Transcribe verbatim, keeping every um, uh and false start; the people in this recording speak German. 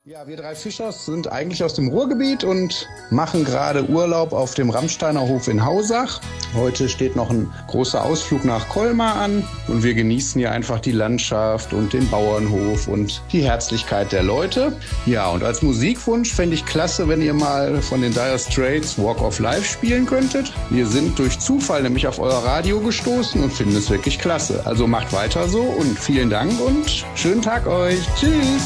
Ja, wir drei Fischers sind eigentlich aus dem Ruhrgebiet und machen gerade Urlaub auf dem Rammsteiner Hof in Hausach. Heute steht noch ein großer Ausflug nach Colmar an und wir genießen hier einfach die Landschaft und den Bauernhof und die Herzlichkeit der Leute. Ja, und als Musikwunsch fände ich klasse, wenn ihr mal von den Dire Straits Walk of Life spielen könntet. Wir sind durch Zufall nämlich auf euer Radio gestoßen und finden es wirklich klasse. Also macht weiter so und vielen Dank und schönen Tag euch. Tschüss.